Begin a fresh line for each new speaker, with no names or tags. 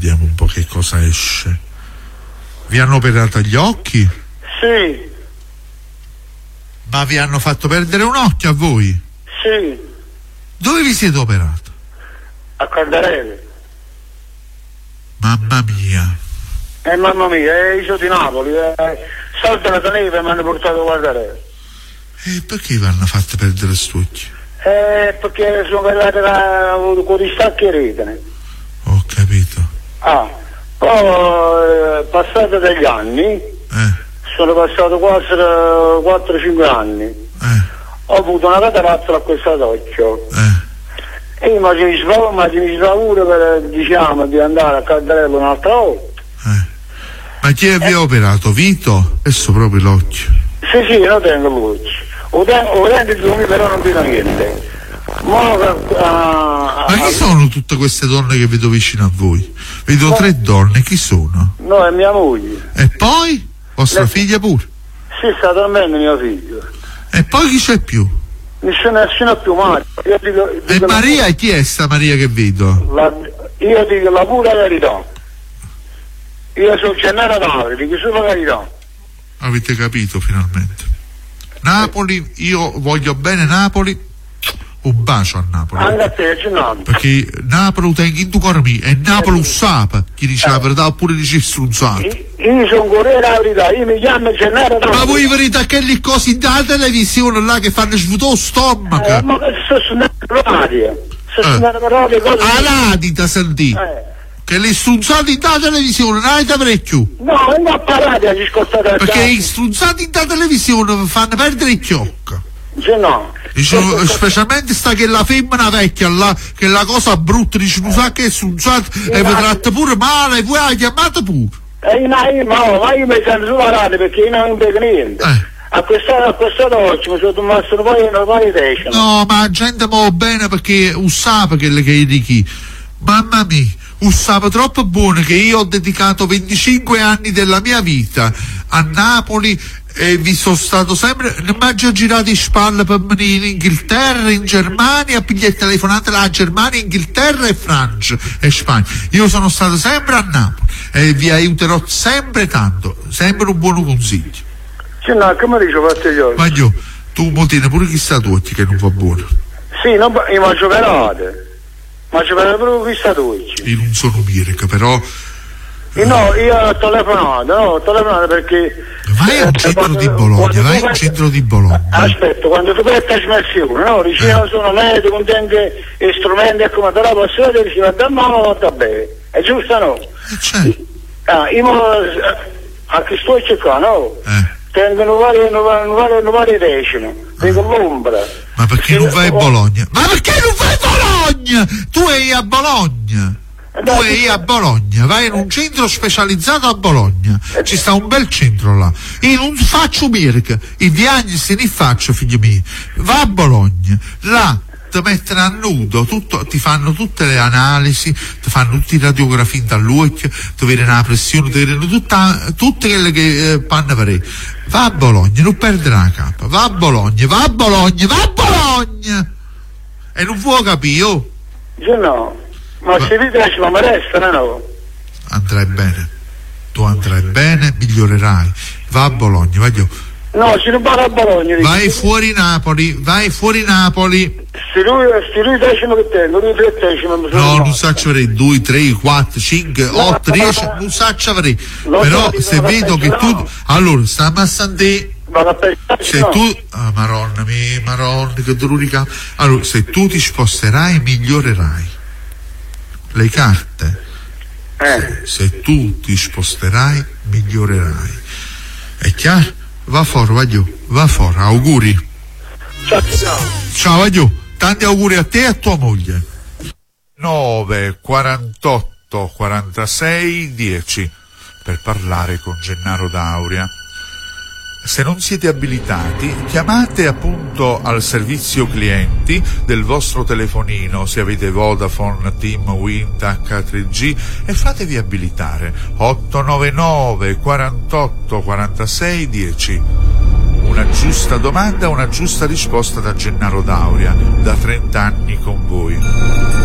vediamo un po' che cosa esce. Vi hanno operato agli occhi?
Sì.
Ma vi hanno fatto perdere un occhio a voi?
Sì.
Dove vi siete operato?
A Caldarelli.
Mamma mia.
Mamma mia, io sono di Napoli. Salta la neve e mi hanno portato a Caldarelli.
E perché vi hanno fatto perdere st'occhio?
Perché sono arrivato con i stacchi e retene.
Ho capito.
Poi passati degli anni, sono passato quasi 4-5 anni, ho avuto una cataratta a quest'occhio. E io mi sbavuro per, diciamo, di andare a Caldarello un'altra volta.
Ma chi vi ha operato? Vito? Adesso proprio l'occhio.
Sì, io tengo l'occhio. Ho denti di però non vedo niente.
Ma chi sono tutte queste donne che vedo vicino a voi? Vedo 3 donne, chi sono?
No, è mia moglie.
E poi? Vostra figlia pure?
Sì, sta dormendo mio figlio.
E poi chi c'è più?
Nessuno più mai.
E Maria, chi è sta Maria che vedo?
Io dico la pura verità. Io sono Gennaro Dauri, dico solo la verità.
Avete capito finalmente? Napoli, io voglio bene Napoli. Un bacio a Napoli.
Anche a te, Gennaro.
Perché Napoli tengo in tu cormi e Napoli usapa. Chi dice la verità oppure dice strunzato.
Io sono Corriere la verità, io mi chiamo Gennaro Dauri.
Ma voi verità che le cose dalla televisione là che fanno svuotare lo stomaco?
Ma sto suonando per radio. Sto suonando per radio cose.
Aladita sentì. Che le strunzate dalla televisione non avete parecchio.
No, non ho parlato a ascoltare.
Perché i strunzati dalla televisione fanno perdere il chiocco.
No.
Dice, specialmente sta che la femmina vecchia là, che la cosa brutta, dice non sa che è strunzata e vi tratta pure male e voi la chiamate pure.
Ma io mi sento sulla radio perché io non vedo niente. A quest'oggi mi sono tomato un po' di testa.
No, ma la gente muove bene perché usava che di chi. Mamma mia, usava troppo buono che io ho dedicato 25 anni della mia vita a Napoli e vi sono stato sempre, non mi ho girato in spalle per venire in Inghilterra, in Germania, a pigliare telefonate là a Germania, Inghilterra e Francia e Spagna. Io sono stato sempre a Napoli e vi aiuterò sempre tanto, sempre un buon consiglio.
Sì, no, come dicevo a te io?
Ma io, tu mo tieni pure chissà tutti che non va buono.
Sì, no, io mangio pelate. Mangio pelate pure chissà tutti.
Io non sono Mirka, però...
No, io ho telefonato perché...
Vai al centro di Bologna,
Aspetta, quando tu fai trasmissione, no? Dici, io sono medico, con anche strumenti e come te la posso vedere, dici, ma da mano va bene. È giusto, no?
Certo.
Io a che sto qua, no? Tengono varie decine, dico l'ombra.
Ma perché non vai a Bologna? Ma perché non vai a Bologna? Tu sei a Bologna. A Bologna, vai in un centro specializzato a Bologna, ci sta un bel centro là. Io non faccio Mirka, i diagnosi ne faccio, figlio mio. Va a Bologna, là ti mettono a nudo, ti fanno tutte le analisi, ti fanno tutte le radiografie dall'occhio, ti vedono la pressione, ti vedono tutte quelle che fanno per. Va a Bologna, non perdere la capa, va a Bologna. E non può capire, oh?
Io no. Ma se vi piace ma mi resta, no?
Andrai bene, tu andrai bene, migliorerai. Va a Bologna, vai io.
No, se non vado a Bologna.
Vai fuori Napoli.
Se lui decimo che tengo, lui 3 decimi.
No, non saccio avrei 2, 3, 4, 5, 8, 10, non saccio avrei. Però se vedo che tu. Allora, stiamo a Sant'E. Se tu. Maronna, che dolorica. Allora, se tu ti sposterai, migliorerai. Le carte, se tu ti sposterai, migliorerai. È chiaro? Va fuori, auguri. Ciao, Vaglio, tanti auguri a te e a tua moglie. 9 48 46 10 per parlare con Gennaro Dauria. Se non siete abilitati, chiamate appunto al servizio clienti del vostro telefonino, se avete Vodafone, TIM, Wind, H3G, e fatevi abilitare. 899 48 46 10. Una giusta domanda, una giusta risposta da Gennaro Dauria, da 30 anni con voi.